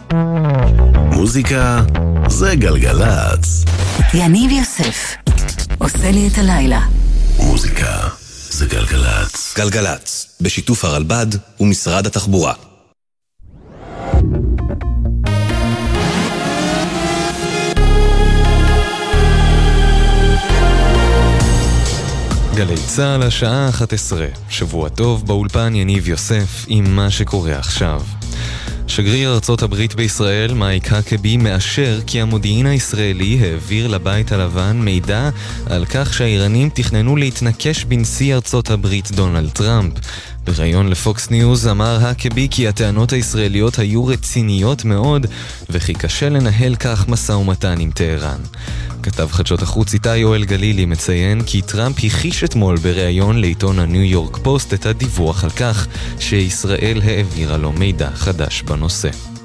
מוזיקה זה גלגלץ. יניב יוסף עושה לי את הלילה. מוזיקה זה גלגלץ. גלגלץ, בשיתוף הרלב"ד ומשרד התחבורה. גלי צהל השעה 11. שבוע טוב, באולפן יניב יוסף עם מה שקורה עכשיו. שגריר ארצות הברית בישראל מייק האקבי מאשר כי המודיעין הישראלי העביר לבית הלבן מידע על כך שהאיראנים תכננו להתנקש בנשיא ארצות הברית דונלד טראמפ. בראיון לפוקס ניוז אמר האקבי כי הטענות הישראליות היו רציניות מאוד וכי קשה לנהל כך משא ומתן עם טהרן. כתב חדשות החוץ איתי יואל גלילי מציין כי טראמפ הכיש אתמול בראיון לעיתון הניו יורק פוסט את הדיווח על כך שישראל העבירה לו מידע חדש בנושא.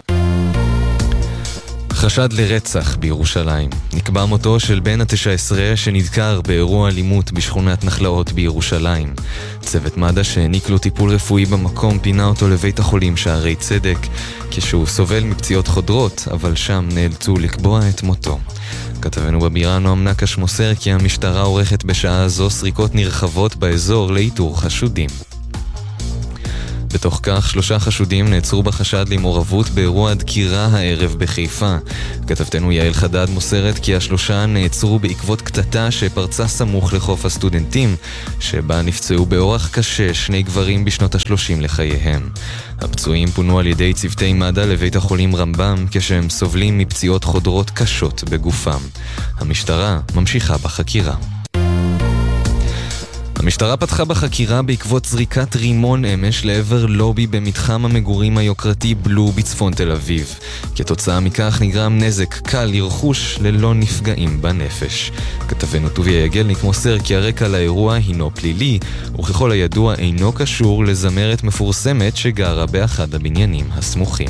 חשד לרצח בירושלים. נקבע מותו של בן ה-19 שנדקר באירוע אלימות בשכונת נחלאות בירושלים. צוות מד"א שהעניק לו טיפול רפואי במקום פינה אותו לבית החולים שערי צדק כשהוא סובל מפציעות חודרות, אבל שם נאלצו לקבוע את מותו. כתבנו בבירה נועם נקש מוסר כי המשטרה עורכת בשעה זו סריקות נרחבות באזור לאיתור חשודים. בתוך כך 3 חשודים נעצרו בחשד למעורבות באירוע דקירה הערב בחיפה. כתבתנו יעל חדד מוסרת כי 3 נעצרו בעקבות קטטה שפרצה סמוך לחוף הסטודנטים, שבה נפצעו באורח קשה 2 גברים בשנות ה-30 לחייהם. הפצועים פונו על ידי צוותי מד"א לבית החולים רמב"ם כשהם סובלים מפציעות חודרות קשות בגופם. המשטרה ממשיכה בחקירה. המשטרה פתחה בחקירה בעקבות זריקת רימון אמש לעבר לובי במתחם המגורים היוקרתי בלו בצפון תל אביב. כתוצאה מכך נגרם נזק קל לרכוש ללא נפגעים בנפש. כתבנו טוביה יגלניק מוסר כי הרקע לאירוע הינו פלילי, וככל הידוע אינו קשור לזמרת מפורסמת שגרה באחד הבניינים הסמוכים.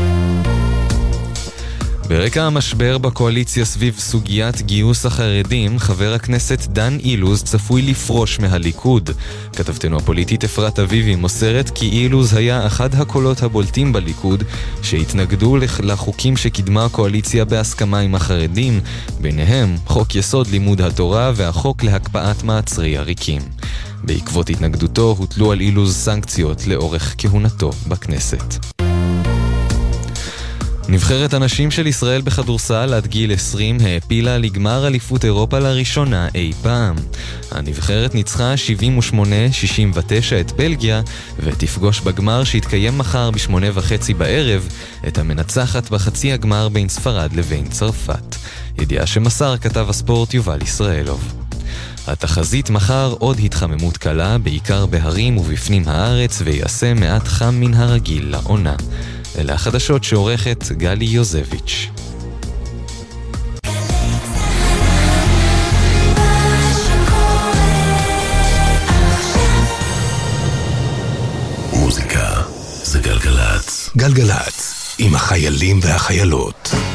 ברקע המשבר בקואליציה סביב סוגיית גיוס החרדים, חבר הכנסת דן אילוז צפוי לפרוש מהליכוד. כתבתנו הפוליטית אפרת אביבי מוסרת כי אילוז היה אחד הקולות הבולטים בליכוד שהתנגדו לחוקים שקידמה הקואליציה בהסכמה עם החרדים, ביניהם חוק יסוד לימוד התורה והחוק להקפאת מעצרי עריקים. בעקבות התנגדותו הוטלו על אילוז סנקציות לאורך כהונתו בכנסת. נבחרת הנשים של ישראל בכדורסל עד גיל 20 העפילה לגמר אליפות אירופה לראשונה אי פעם. הנבחרת ניצחה 78-69 את בלגיה ותפגוש בגמר שהתקיים מחר ב8:30 בערב את המנצחת בחצי הגמר בין ספרד לבין צרפת. ידיעה שמסר כתב הספורט יובל ישראלוב. התחזית מחר עוד התחממות קלה בעיקר בהרים ובפנים הארץ ויעשה מעט חם מן הרגיל לעונה. אלה החדשות שעורכת גלי יוזביץ'. מוזיקה זה גלגלץ. גלגלץ, עם החיילים והחיילות.